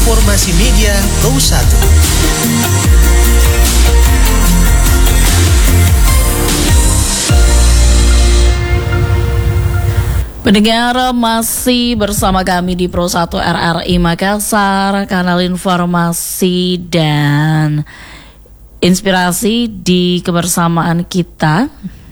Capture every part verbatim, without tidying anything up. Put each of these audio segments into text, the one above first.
Informasi Media Go satu. Pendengar masih bersama kami di Pro satu R R I Makassar, kanal informasi dan inspirasi di kebersamaan kita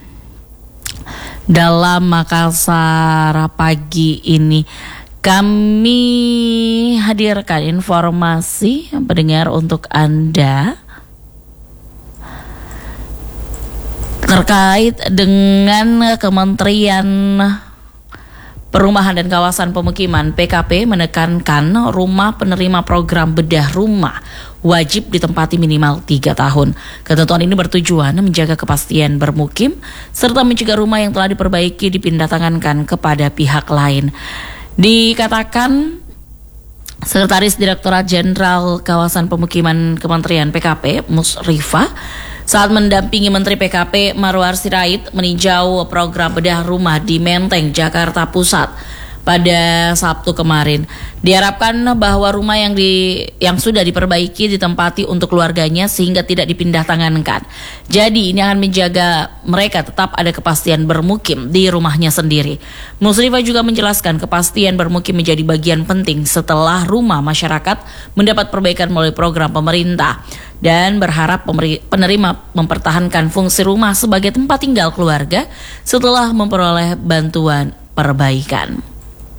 dalam Makassar pagi ini. Kami hadirkan informasi pendengar untuk Anda terkait dengan Kementerian Perumahan dan Kawasan Pemukiman P K P menekankan rumah penerima program bedah rumah wajib ditempati minimal tiga tahun. Ketentuan ini bertujuan menjaga kepastian bermukim serta mencegah rumah yang telah diperbaiki dipindah tangankan kepada pihak lain. Dikatakan Sekretaris Direktorat Jenderal Kawasan Pemukiman Kementerian P K P Musrifah saat mendampingi Menteri P K P Marwar Sirait meninjau program bedah rumah di Menteng, Jakarta Pusat pada Sabtu kemarin. Diharapkan bahwa rumah yang di yang sudah diperbaiki ditempati untuk keluarganya sehingga tidak dipindah tangankan. Jadi ini akan menjaga mereka tetap ada kepastian bermukim di rumahnya sendiri. Musrifah juga menjelaskan kepastian bermukim menjadi bagian penting setelah rumah masyarakat mendapat perbaikan melalui program pemerintah dan berharap penerima mempertahankan fungsi rumah sebagai tempat tinggal keluarga setelah memperoleh bantuan perbaikan.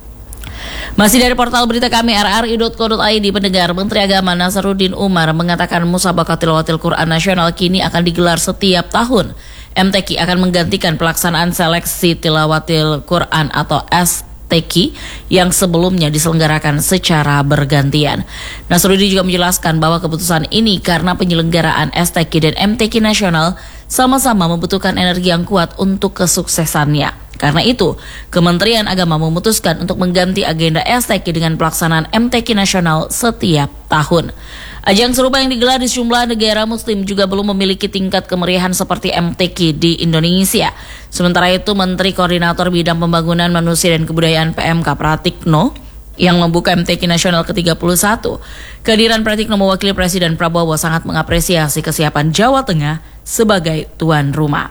Masih dari portal berita kami r r i dot co dot i d, pendengar, Menteri Agama Nasaruddin Umar mengatakan musabaqah tilawatil Quran nasional kini akan digelar setiap tahun. M T Q akan menggantikan pelaksanaan seleksi tilawatil Quran atau S T Q yang sebelumnya diselenggarakan secara bergantian. Nasaruddin juga menjelaskan bahwa keputusan ini karena penyelenggaraan S T Q dan M T Q nasional sama-sama membutuhkan energi yang kuat untuk kesuksesannya. Karena itu, Kementerian Agama memutuskan untuk mengganti agenda S T Q dengan pelaksanaan M T Q nasional setiap tahun. Ajang serupa yang digelar di sejumlah negara muslim juga belum memiliki tingkat kemeriahan seperti M T Q di Indonesia. Sementara itu, Menteri Koordinator Bidang Pembangunan Manusia dan Kebudayaan P M K Pratikno yang membuka M T Q nasional ke tiga puluh satu. Kehadiran Pratikno mewakili Presiden Prabowo sangat mengapresiasi kesiapan Jawa Tengah sebagai tuan rumah.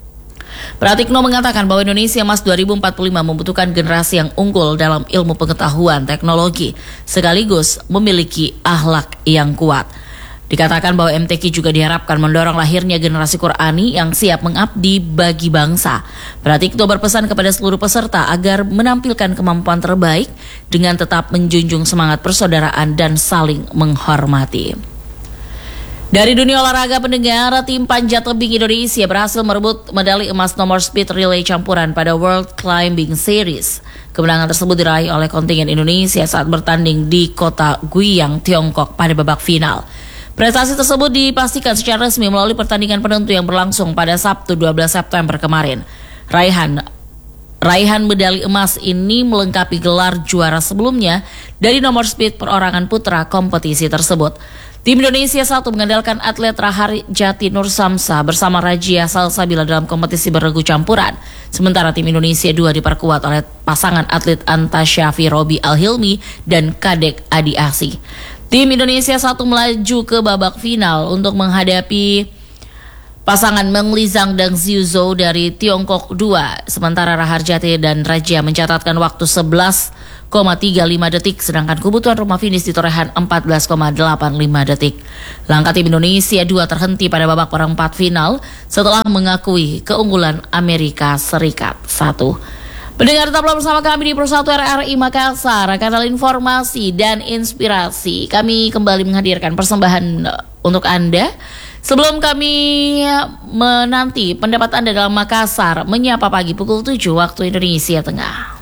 Pratikno mengatakan bahwa Indonesia Emas dua ribu empat puluh lima membutuhkan generasi yang unggul dalam ilmu pengetahuan teknologi sekaligus memiliki akhlak yang kuat. Dikatakan bahwa M T Q juga diharapkan mendorong lahirnya generasi Qurani yang siap mengabdi bagi bangsa. Pratikno berpesan kepada seluruh peserta agar menampilkan kemampuan terbaik dengan tetap menjunjung semangat persaudaraan dan saling menghormati. Dari dunia olahraga, pendengar, tim panjat tebing Indonesia berhasil merebut medali emas nomor speed relay campuran pada World Climbing Series. Kemenangan tersebut diraih oleh kontingen Indonesia saat bertanding di kota Guiyang, Tiongkok pada babak final. Prestasi tersebut dipastikan secara resmi melalui pertandingan penentu yang berlangsung pada Sabtu dua belas September kemarin. Raihan Raihan medali emas ini melengkapi gelar juara sebelumnya dari nomor speed perorangan putra kompetisi tersebut. Tim Indonesia satu mengandalkan atlet Raharjati Nur Samsa bersama Rajia Salsabila dalam kompetisi beregu campuran. Sementara tim Indonesia dua diperkuat oleh pasangan atlet Anta Syafi Robi Al-Hilmi dan Kadek Adi Asi. Tim Indonesia satu melaju ke babak final untuk menghadapi pasangan Meng Lizang dan Xiu Zhou dari Tiongkok dua. Sementara Raharjati dan Rajia mencatatkan waktu sebelas koma tiga lima detik, sedangkan kebutuhan rumah finish di torehan empat belas koma delapan lima detik. Langkah tim Indonesia dua terhenti pada babak perempat final setelah mengakui keunggulan Amerika Serikat satu. Pendengar, tetaplah bersama kami di Pro satu R R I Makassar, kanal informasi dan inspirasi. Kami kembali menghadirkan persembahan untuk Anda. Sebelum kami menanti pendapat Anda dalam Makassar Menyapa Pagi pukul tujuh waktu Indonesia Tengah.